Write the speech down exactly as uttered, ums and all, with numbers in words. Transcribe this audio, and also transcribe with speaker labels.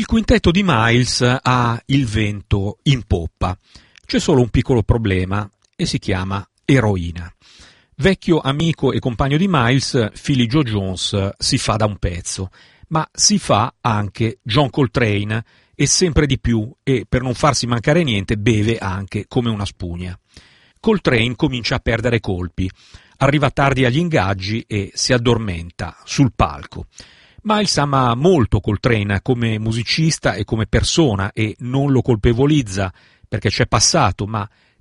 Speaker 1: quintetto di Miles ha il vento in poppa. C'è solo un piccolo problema e si chiama eroina. Vecchio amico e compagno di Miles, Philly Joe Jones si fa da un pezzo, ma si fa anche John Coltrane e sempre di più, e per non farsi mancare niente beve anche come una spugna. Coltrane comincia a perdere colpi, arriva tardi agli ingaggi e si addormenta sul palco. Miles ama molto Coltrane come musicista e come persona e non lo colpevolizza perché c'è passato, ma